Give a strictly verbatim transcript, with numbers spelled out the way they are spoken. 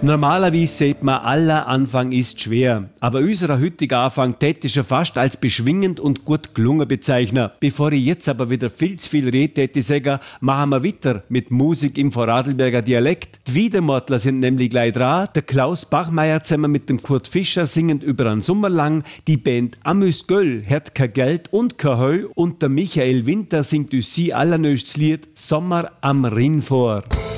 Normalerweise sieht man, aller Anfang ist schwer. Aber unser heutiger Anfang täte ich schon fast als beschwingend und gut gelungen bezeichnen. Bevor ich jetzt aber wieder viel zu viel rede, täte ich sagen, machen wir weiter mit Musik im Vorarlberger Dialekt. Die Wiedemortler sind nämlich gleich dran. Der Klaus Bachmeier zusammen mit dem Kurt Fischer singend über einen Sommer lang. Die Band Amüs Göll hat kein Geld und kein Heu. Und der Michael Winter singt uns sie allernöchstes Lied Sommer am Rhin vor.